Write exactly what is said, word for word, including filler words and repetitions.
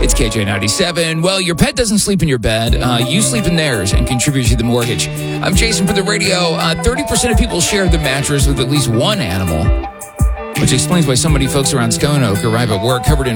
It's K J ninety-seven. Well, your pet doesn't sleep in your bed. Uh, you sleep in theirs and contribute to the mortgage. I'm Jason for the radio. Uh, thirty percent of people share the mattress with at least one animal, which explains why so many folks around Stone Oak arrive at work covered in